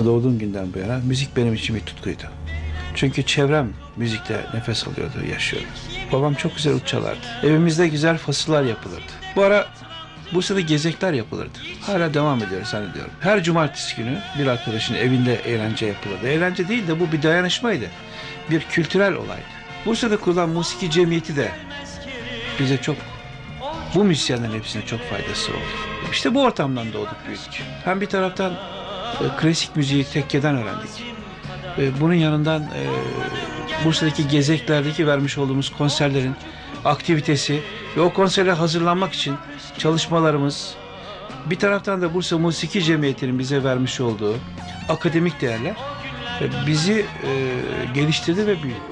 Doğduğum günden bu yana müzik benim için bir tutkuydu. Çünkü çevrem müzikle nefes alıyordu, yaşıyordu. Babam çok güzel ut çalardı. Evimizde güzel fasıllar yapılırdı. Bu ara Bursa'da gezekler yapılırdı. Hala devam ediyor zannediyorum. Her cumartesi günü bir arkadaşın evinde eğlence yapılırdı. Eğlence değil de bu bir dayanışmaydı. Bir kültürel olaydı. Bursa'da kurulan musiki cemiyeti de bize çok, bu müzisyenlerin hepsine çok faydası oldu. İşte bu ortamdan doğduk, büyüdük. Hem bir taraftan klasik müziği tekkeden öğrendik. Bunun yanından Bursa'daki gezeklerdeki vermiş olduğumuz konserlerin aktivitesi ve o konserlere hazırlanmak için çalışmalarımız, bir taraftan da Bursa Musiki Cemiyeti'nin bize vermiş olduğu akademik değerler bizi geliştirdi ve büyüttü.